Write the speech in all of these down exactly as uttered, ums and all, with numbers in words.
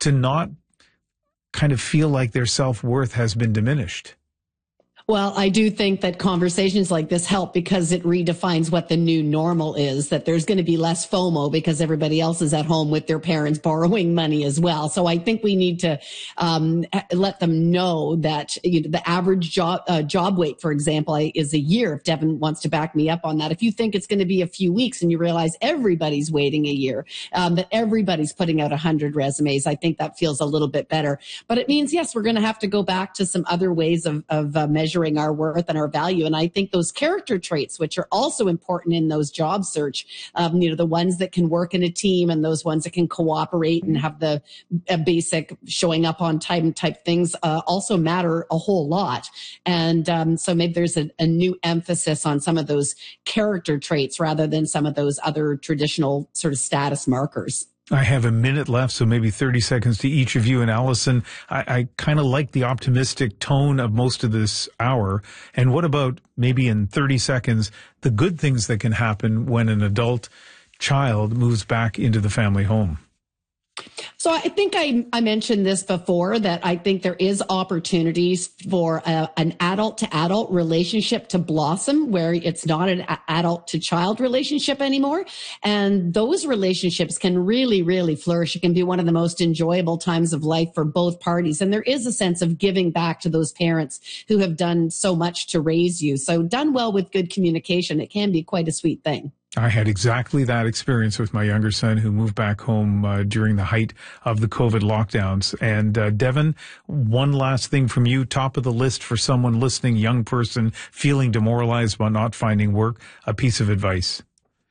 to not kind of feel like their self-worth has been diminished? Well, I do think that conversations like this help because it redefines what the new normal is, that there's going to be less FOMO because everybody else is at home with their parents borrowing money as well. So I think we need to um, let them know that you know, the average job uh, job wait, for example, is a year. If Devin wants to back me up on that, if you think it's going to be a few weeks and you realize everybody's waiting a year, um, that everybody's putting out one hundred resumes, I think that feels a little bit better. But it means, yes, we're going to have to go back to some other ways of, of uh, measuring our worth and our value. And I think those character traits, which are also important in those job search, um, you know, the ones that can work in a team and those ones that can cooperate and have the uh, basic showing up on time type things, uh, also matter a whole lot. And um, so maybe there's a, a new emphasis on some of those character traits rather than some of those other traditional sort of status markers. I have a minute left, so maybe thirty seconds to each of you. And Allison, I, I kind of like the optimistic tone of most of this hour. And what about maybe in thirty seconds, the good things that can happen when an adult child moves back into the family home? So I think I, I mentioned this before, that I think there is opportunities for a, an adult to adult relationship to blossom where it's not an adult to child relationship anymore. And those relationships can really, really flourish. It can be one of the most enjoyable times of life for both parties. And there is a sense of giving back to those parents who have done so much to raise you. So done well with good communication, it can be quite a sweet thing. I had exactly that experience with my younger son who moved back home uh, during the height of the COVID lockdowns. And uh, Devin, one last thing from you, top of the list for someone listening, young person feeling demoralized about not finding work, a piece of advice.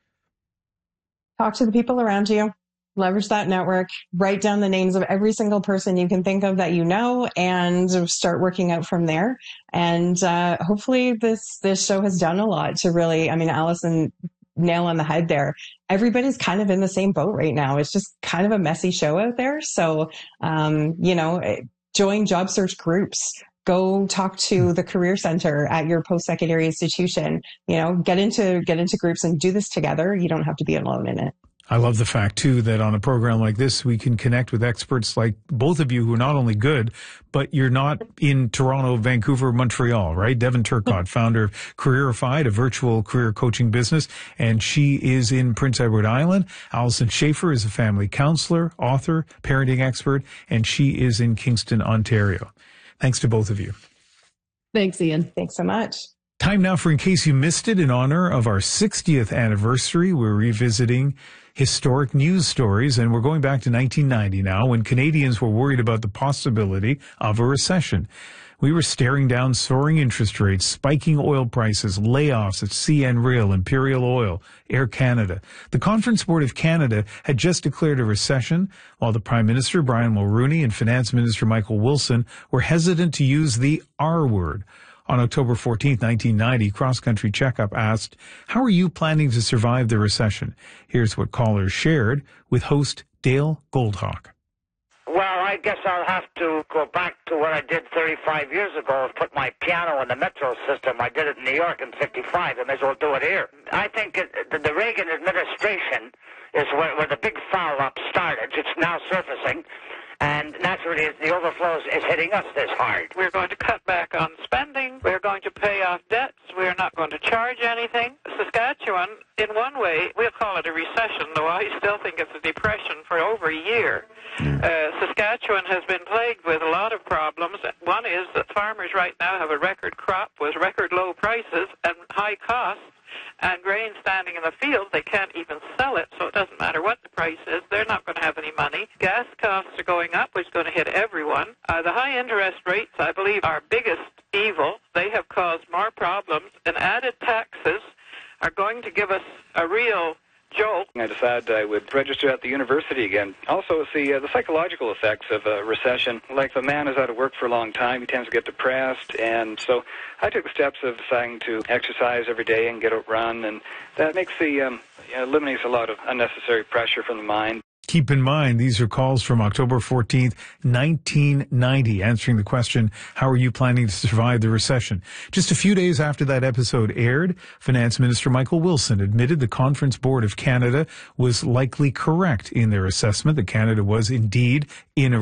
Talk to the people around you. Leverage that network. Write down the names of every single person you can think of that you know and start working out from there. And uh, hopefully this, this show has done a lot to really, I mean, Allison, nail on the head there. Everybody's kind of in the same boat right now. It's just kind of a messy show out there. So, um, you know, join job search groups. Go talk to the career center at your post-secondary institution. You know, get into, get into groups and do this together. You don't have to be alone in it. I love the fact, too, that on a program like this, we can connect with experts like both of you who are not only good, but you're not in Toronto, Vancouver, Montreal, right? Devin Turcotte, founder of Careerified, a virtual career coaching business, and she is in Prince Edward Island. Allison Schaefer is a family counselor, author, parenting expert, and she is in Kingston, Ontario. Thanks to both of you. Thanks, Ian. Thanks so much. Time now for In Case You Missed It. In honor of our sixtieth anniversary, we're revisiting historic news stories, and we're going back to nineteen ninety now, when Canadians were worried about the possibility of a recession. We were staring down soaring interest rates, spiking oil prices, layoffs at C N Rail, Imperial Oil, Air Canada. The Conference Board of Canada had just declared a recession, while the Prime Minister, Brian Mulroney, and Finance Minister Michael Wilson were hesitant to use the R word. On October fourteenth, nineteen ninety, Cross Country Checkup asked, how are you planning to survive the recession? Here's what callers shared with host Dale Goldhawk. Well, I guess I'll have to go back to what I did thirty-five years ago, put my piano in the metro system. I did it in New York in fifty-five. I may as well do it here. I think it, the Reagan administration is where, where the big foul-up started. It's now surfacing. And naturally, the overflows is hitting us this hard. We're going to cut back on spending. We're going to pay off debts. We're not going to charge anything. Saskatchewan, in one way, we'll call it a recession, though I still think it's a depression for over a year. Uh, Saskatchewan has been plagued with a lot of problems. One is that farmers right now have a record crop with record low prices and high costs. And grain standing in the field, they can't even sell it, so it doesn't matter what the price is. They're not going to have any money. Gas costs are going up, which is going to hit everyone. Uh, the high interest rates, I believe, are our biggest evil. They have caused more problems, and added taxes are going to give us a real jolt. I decided I would register at the university again. Also, it's the, uh, the psychological effects of a recession. Like, if a man is out of work for a long time, he tends to get depressed, and so I took the steps of deciding to exercise every day and get a run, and that makes the, um, eliminates a lot of unnecessary pressure from the mind. Keep in mind, these are calls from October fourteenth, nineteen ninety, answering the question, how are you planning to survive the recession? Just a few days after that episode aired, Finance Minister Michael Wilson admitted the Conference Board of Canada was likely correct in their assessment that Canada was indeed in a